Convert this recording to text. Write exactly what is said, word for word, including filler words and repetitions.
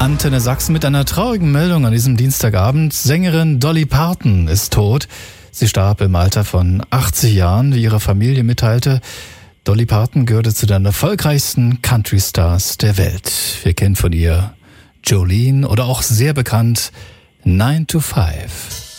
Antenne Sachsen mit einer traurigen Meldung an diesem Dienstagabend. Sängerin Dolly Parton ist tot. Sie starb im Alter von achtzig Jahren, wie ihre Familie mitteilte. Dolly Parton gehörte zu den erfolgreichsten Country-Stars der Welt. Wir kennen von ihr Jolene oder auch sehr bekannt nine to five.